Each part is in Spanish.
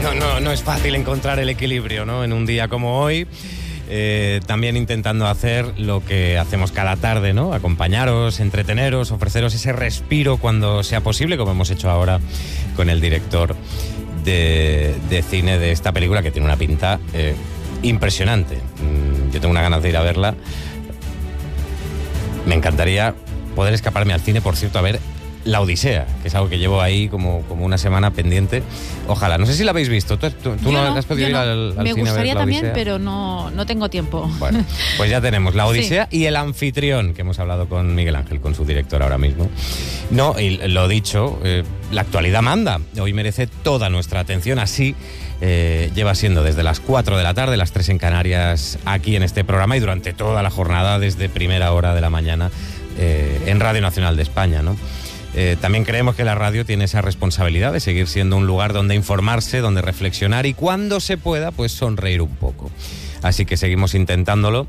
No es fácil encontrar el equilibrio, ¿no? En un día como hoy, también intentando hacer lo que hacemos cada tarde, ¿no? Acompañaros, entreteneros, ofreceros ese respiro cuando sea posible, como hemos hecho ahora con el director de cine de esta película, que tiene una pinta impresionante. Yo tengo una ganas de ir a verla. Me encantaría poder escaparme al cine, por cierto, a ver La Odisea, que es algo que llevo ahí como una semana pendiente. Ojalá. No sé si la habéis visto. ¿Tú no has podido ir al cine a ver La Odisea? Me gustaría también, pero no tengo tiempo. Bueno, pues ya tenemos La Odisea y El Anfitrión, que hemos hablado con Miguel Ángel, con su director ahora mismo. No, y lo dicho, la actualidad manda. Hoy merece toda nuestra atención. Así lleva siendo desde las 4 de la tarde, las 3 en Canarias, aquí en este programa, y durante toda la jornada, desde primera hora de la mañana, en Radio Nacional de España, ¿no? También creemos que la radio tiene esa responsabilidad de seguir siendo un lugar donde informarse, donde reflexionar y, cuando se pueda, pues sonreír un poco. Así que seguimos intentándolo.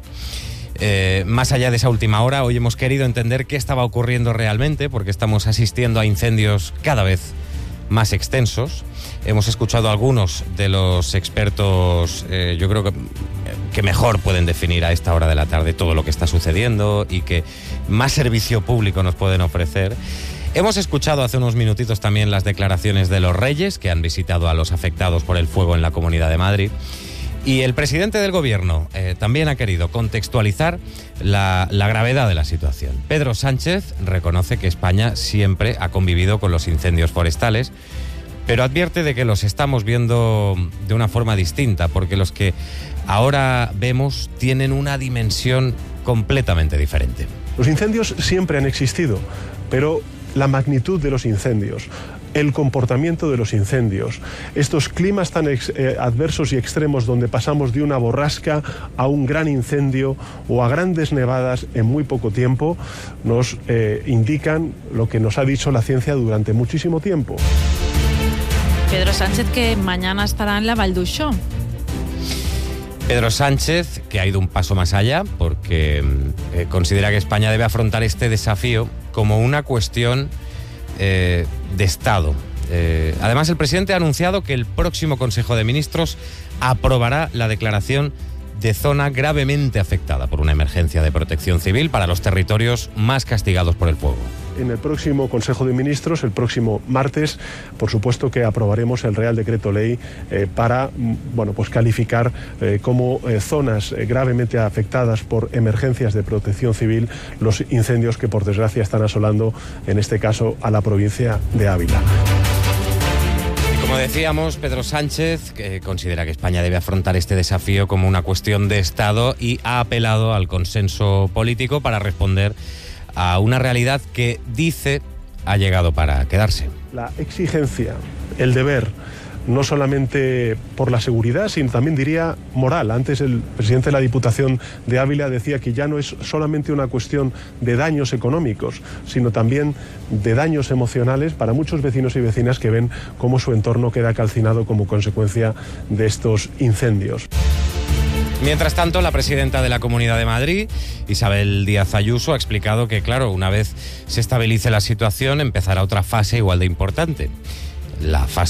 Más allá de esa última hora, hoy hemos querido entender qué estaba ocurriendo realmente, porque estamos asistiendo a incendios cada vez más extensos. Hemos escuchado a algunos de los expertos, yo creo que mejor pueden definir a esta hora de la tarde todo lo que está sucediendo y que más servicio público nos pueden ofrecer. Hemos escuchado hace unos minutitos también las declaraciones de los Reyes, que han visitado a los afectados por el fuego en la Comunidad de Madrid. Y el presidente del Gobierno también ha querido contextualizar la gravedad de la situación. Pedro Sánchez reconoce que España siempre ha convivido con los incendios forestales, pero advierte de que los estamos viendo de una forma distinta, porque los que ahora vemos tienen una dimensión completamente diferente. Los incendios siempre han existido, pero la magnitud de los incendios, el comportamiento de los incendios, estos climas tan adversos y extremos donde pasamos de una borrasca a un gran incendio o a grandes nevadas en muy poco tiempo, nos indican lo que nos ha dicho la ciencia durante muchísimo tiempo. Pedro Sánchez, que mañana estará en la Vall d'Uixó. Pedro Sánchez, que ha ido un paso más allá, porque considera que España debe afrontar este desafío como una cuestión de Estado. Además, el presidente ha anunciado que el próximo Consejo de Ministros aprobará la declaración de zona gravemente afectada por una emergencia de protección civil para los territorios más castigados por el fuego. En el próximo Consejo de Ministros, el próximo martes, por supuesto que aprobaremos el Real Decreto Ley para calificar como zonas gravemente afectadas por emergencias de protección civil los incendios que, por desgracia, están asolando, en este caso, a la provincia de Ávila. Como decíamos, Pedro Sánchez considera que España debe afrontar este desafío como una cuestión de Estado y ha apelado al consenso político para responder a una realidad que, dice, ha llegado para quedarse. La exigencia, el deber, no solamente por la seguridad, sino también, diría, moral. Antes el presidente de la Diputación de Ávila decía que ya no es solamente una cuestión de daños económicos, sino también de daños emocionales para muchos vecinos y vecinas que ven cómo su entorno queda calcinado como consecuencia de estos incendios. Mientras tanto, la presidenta de la Comunidad de Madrid, Isabel Díaz Ayuso, ha explicado que, claro, una vez se estabilice la situación, empezará otra fase igual de importante. La fase